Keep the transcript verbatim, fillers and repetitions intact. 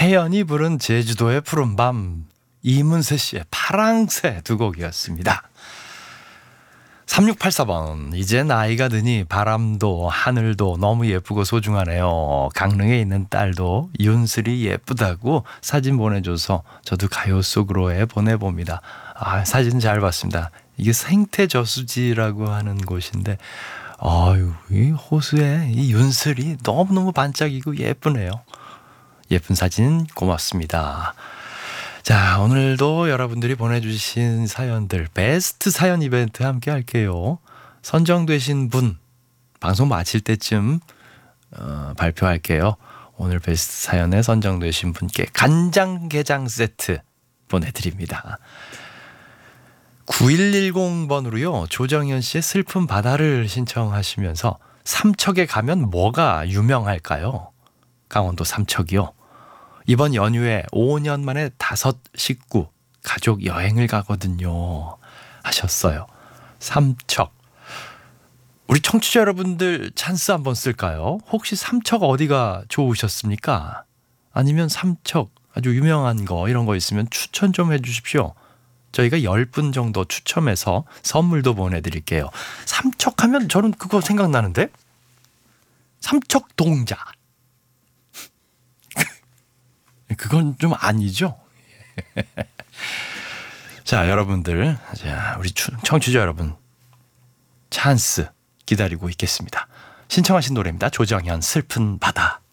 혜연이 부른 제주도의 푸른밤, 이문세 씨의 파랑새 두 곡이었습니다. 삼육팔사 번, 이제 나이가 드니 바람도 하늘도 너무 예쁘고 소중하네요. 강릉에 있는 딸도 윤슬이 예쁘다고 사진 보내줘서 저도 가요 속으로에 보내봅니다. 아, 사진 잘 봤습니다. 이게 생태저수지라고 하는 곳인데 아유, 이 호수에 이 윤슬이 너무너무 반짝이고 예쁘네요. 예쁜 사진 고맙습니다. 자, 오늘도 여러분들이 보내주신 사연들 베스트 사연 이벤트 함께 할게요. 선정되신 분 방송 마칠 때쯤 어, 발표할게요. 오늘 베스트 사연에 선정되신 분께 간장게장 세트 보내드립니다. 구일일공 번으로요. 조정현 씨의 슬픈 바다를 신청하시면서 삼척에 가면 뭐가 유명할까요? 강원도 삼척이요. 이번 연휴에 오 년 만에 다섯 식구 가족 여행을 가거든요 하셨어요. 삼척. 우리 청취자 여러분들 찬스 한번 쓸까요? 혹시 삼척 어디가 좋으셨습니까? 아니면 삼척 아주 유명한 거 이런 거 있으면 추천 좀 해주십시오. 저희가 열 분 정도 추첨해서 선물도 보내드릴게요. 삼척 하면 저는 그거 생각나는데 삼척 동자. 그건 좀 아니죠? 자, 여러분들, 자, 우리 청취자 여러분 찬스 기다리고 있겠습니다. 신청하신 노래입니다. 조정현 슬픈 바다.